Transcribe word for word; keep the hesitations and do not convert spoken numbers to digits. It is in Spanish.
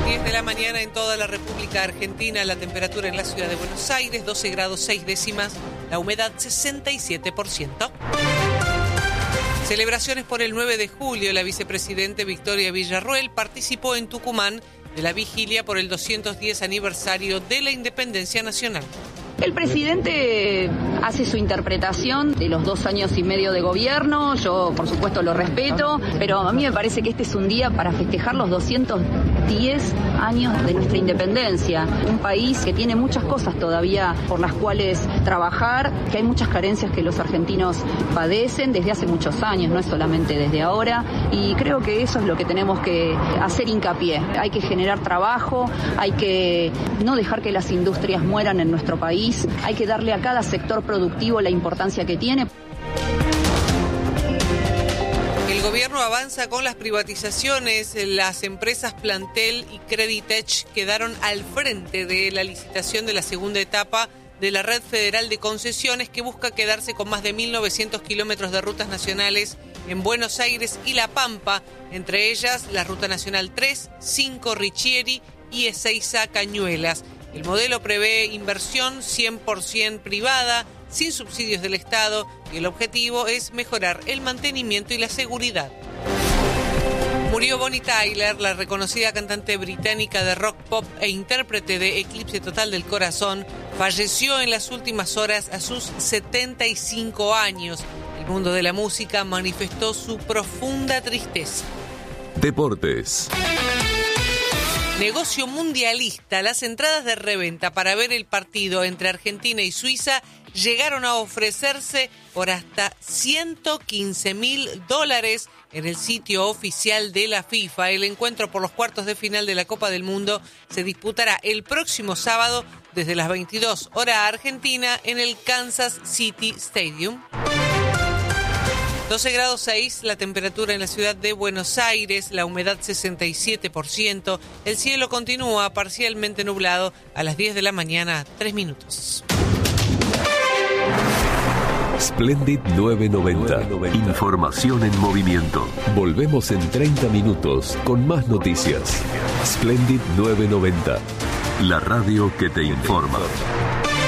diez de la mañana en toda la República Argentina, la temperatura en la ciudad de Buenos Aires, doce grados seis décimas, la humedad sesenta y siete por ciento. Celebraciones por el nueve de julio, la vicepresidente Victoria Villarruel participó en Tucumán de la vigilia por el doscientos diez aniversario de la Independencia Nacional. El presidente hace su interpretación de los dos años y medio de gobierno, yo por supuesto lo respeto, pero a mí me parece que este es un día para festejar los doscientos diez años de nuestra independencia, un país que tiene muchas cosas todavía por las cuales trabajar, que hay muchas carencias que los argentinos padecen desde hace muchos años, no es solamente desde ahora, y creo que eso es lo que tenemos que hacer hincapié. Hay que generar trabajo, hay que no dejar que las industrias mueran en nuestro país. Hay que darle a cada sector productivo la importancia que tiene. El gobierno avanza con las privatizaciones. Las empresas Plantel y Creditech quedaron al frente de la licitación de la segunda etapa de la Red Federal de Concesiones, que busca quedarse con más de mil novecientos kilómetros de rutas nacionales en Buenos Aires y La Pampa, entre ellas la Ruta Nacional tres, cinco Richieri y Ezeiza Cañuelas. El modelo prevé inversión cien por ciento privada, sin subsidios del Estado, y el objetivo es mejorar el mantenimiento y la seguridad. Murió Bonnie Tyler, la reconocida cantante británica de rock pop e intérprete de Eclipse Total del Corazón. Falleció en las últimas horas a sus setenta y cinco años. El mundo de la música manifestó su profunda tristeza. Deportes. Negocio mundialista. Las entradas de reventa para ver el partido entre Argentina y Suiza llegaron a ofrecerse por hasta ciento quince mil dólares en el sitio oficial de la FIFA. El encuentro por los cuartos de final de la Copa del Mundo se disputará el próximo sábado desde las veintidós hora argentina en el Kansas City Stadium. doce grados seis, la temperatura en la ciudad de Buenos Aires, la humedad sesenta y siete por ciento, el cielo continúa parcialmente nublado a las diez de la mañana, tres minutos. Splendid novecientos noventa. Información en movimiento. Volvemos en treinta minutos con más noticias. Splendid novecientos noventa. La radio que te informa.